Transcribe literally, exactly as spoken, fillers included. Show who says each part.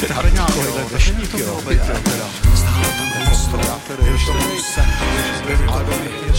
Speaker 1: ale nějakýhle deštník, jo, byt, jo, teda. Stále tam prostor, ještě se,